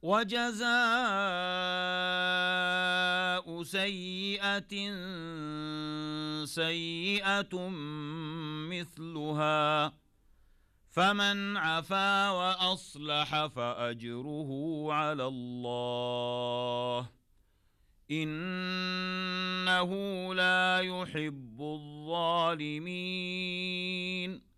وجزاء سيئة سيئة مثلها فمن عفا وأصلح فأجره على الله إنه لا يحب الظالمين.